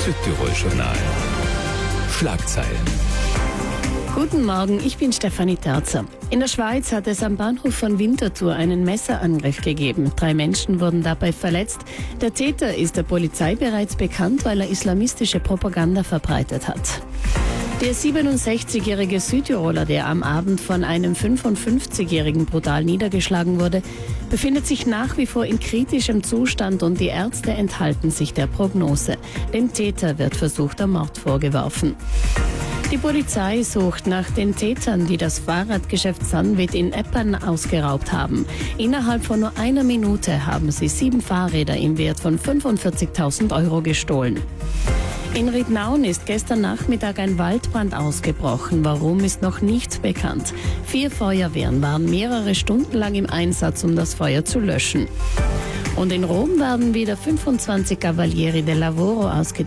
Südtirol-Journal. Schlagzeilen. Guten Morgen, ich bin Stefanie Terzer. In der Schweiz hat es am Bahnhof von Winterthur einen Messerangriff gegeben. 3 Menschen wurden dabei verletzt. Der Täter ist der Polizei bereits bekannt, weil er islamistische Propaganda verbreitet hat. Der 67-jährige Südtiroler, der am Abend von einem 55-jährigen brutal niedergeschlagen wurde, befindet sich nach wie vor in kritischem Zustand und die Ärzte enthalten sich der Prognose. Dem Täter wird versuchter Mord vorgeworfen. Die Polizei sucht nach den Tätern, die das Fahrradgeschäft Sunwit in Eppern ausgeraubt haben. Innerhalb von nur einer Minute haben sie 7 Fahrräder im Wert von 45.000 € gestohlen. In Riednaun ist gestern Nachmittag ein Waldbrand ausgebrochen. Warum, ist noch nicht bekannt. 4 Feuerwehren waren mehrere Stunden lang im Einsatz, um das Feuer zu löschen. Und in Rom werden wieder 25 Cavalieri del Lavoro ausgeteilt.